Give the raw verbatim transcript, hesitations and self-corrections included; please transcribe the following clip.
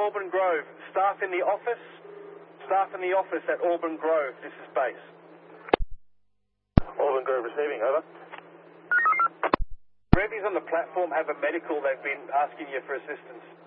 Auburn Grove. Staff in the office. Staff in the office at Auburn Grove. This is base. Auburn Grove receiving, over. Revies on the platform have a medical. They've been asking you for assistance.